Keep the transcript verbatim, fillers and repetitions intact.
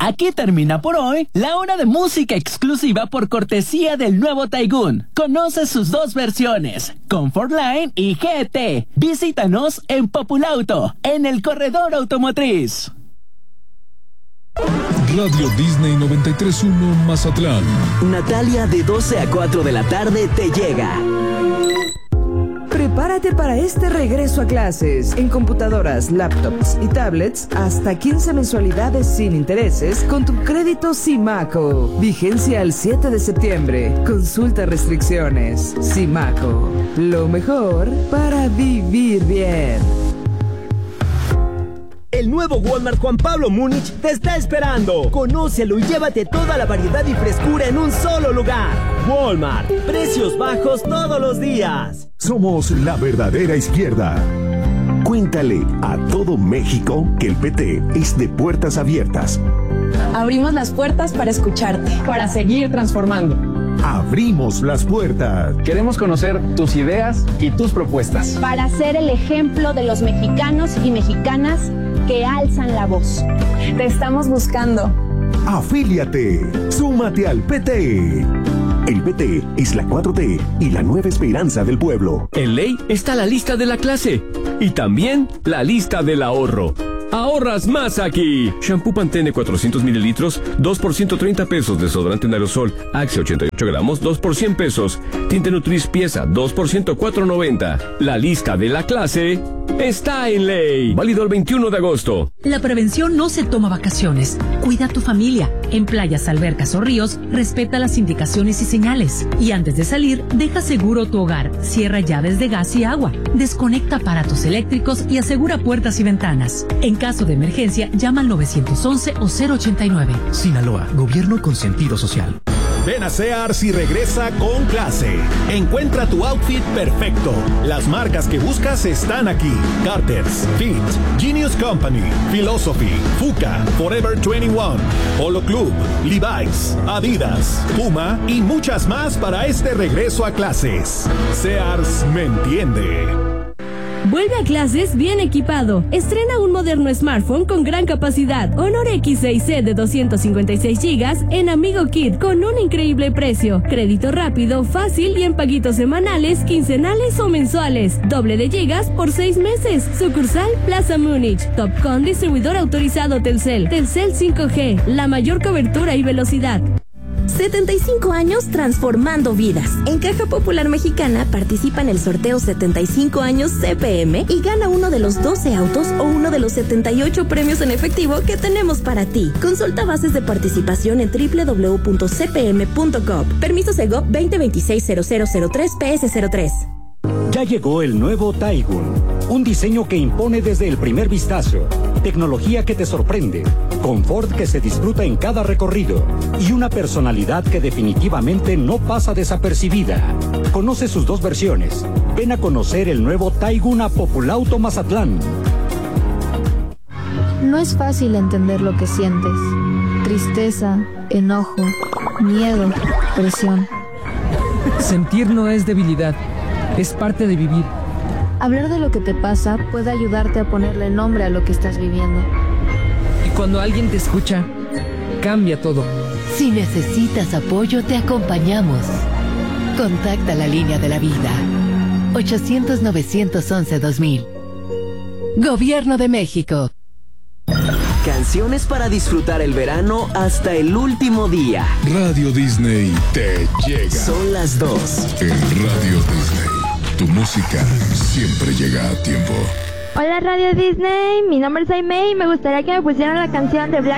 Aquí termina por hoy la hora de música exclusiva por cortesía del nuevo Taigun. Conoce sus dos versiones, Comfortline y G T. Visítanos en Populauto, en el corredor automotriz. Radio Disney noventa y tres punto uno Mazatlán. Natalia, de doce a cuatro de la tarde te llega. Prepárate para este regreso a clases en computadoras, laptops y tablets hasta quince mensualidades sin intereses con tu crédito Simaco. Vigencia al siete de septiembre. Consulta restricciones. Simaco, lo mejor para vivir bien. El nuevo Walmart Juan Pablo Múnich te está esperando. Conócelo y llévate toda la variedad y frescura en un solo lugar. Walmart, precios bajos todos los días. Somos la verdadera izquierda. Cuéntale a todo México que el P T es de puertas abiertas. Abrimos las puertas para escucharte, para seguir transformando. Abrimos las puertas. Queremos conocer tus ideas y tus propuestas. Para ser el ejemplo de los mexicanos y mexicanas que alzan la voz. Te estamos buscando. Afíliate. Súmate al P T. El P T es la cuatro T y la nueva esperanza del pueblo. En ley está la lista de la clase y también la lista del ahorro. ¡Ahorras más aquí! Shampoo Pantene cuatrocientos mililitros, dos por ciento treinta pesos. Desodorante en aerosol Axe ochenta y ocho gramos, dos por cien pesos. Tinte Nutris pieza, dos por ciento cuatro noventa. La lista de la clase está en ley. Válido el veintiuno de agosto. La prevención no se toma vacaciones. Cuida a tu familia. En playas, albercas o ríos, respeta las indicaciones y señales. Y antes de salir, deja seguro tu hogar. Cierra llaves de gas y agua. Desconecta aparatos eléctricos y asegura puertas y ventanas. En caso de emergencia, llama al nueve once o cero ochenta y nueve. Sinaloa, gobierno con sentido social. Ven a Sears y regresa con clase. Encuentra tu outfit perfecto. Las marcas que buscas están aquí. Carter's, Fit, Genius Company, Philosophy, Fuka, Forever veintiuno, Polo Club, Levi's, Adidas, Puma y muchas más para este regreso a clases. Sears me entiende. Vuelve a clases bien equipado. Estrena un moderno smartphone con gran capacidad. Honor X seis C de doscientos cincuenta y seis gigas en Amigo Kit con un increíble precio. Crédito rápido, fácil y en paguitos semanales, quincenales o mensuales. Doble de gigas por seis meses. Sucursal Plaza Múnich. Topcon, distribuidor autorizado Telcel. Telcel cinco G. La mayor cobertura y velocidad. setenta y cinco años transformando vidas. En Caja Popular Mexicana participa en el sorteo setenta y cinco años C P M y gana uno de los doce autos o uno de los setenta y ocho premios en efectivo que tenemos para ti. Consulta bases de participación en doble u doble u doble u punto c p m punto gov. Permiso Segov veinte veintiséis cero cero cero tres P S cero tres. Ya llegó el nuevo Taigun, un diseño que impone desde el primer vistazo, tecnología que te sorprende, confort que se disfruta en cada recorrido y una personalidad que definitivamente no pasa desapercibida. Conoce sus dos versiones. Ven a conocer el nuevo Taigun a Populauto Mazatlán. No es fácil entender lo que sientes. Tristeza, enojo, miedo, presión. Sentir no es debilidad. Es parte de vivir. Hablar de lo que te pasa puede ayudarte a ponerle nombre a lo que estás viviendo. Y cuando alguien te escucha, cambia todo. Si necesitas apoyo, te acompañamos. Contacta la línea de la vida. ochocientos novecientos once dos mil. Gobierno de México. Canciones para disfrutar el verano hasta el último día. Radio Disney te llega. Son las dos. En Radio Disney, tu música siempre llega a tiempo. Hola Radio Disney, mi nombre es Aimee y me gustaría que me pusieran la canción de Black